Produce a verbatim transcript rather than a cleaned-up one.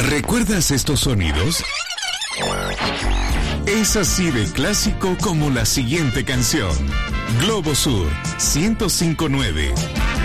¿Recuerdas estos sonidos? Es así de clásico como la siguiente canción. Globo Sur, ciento cinco punto nueve.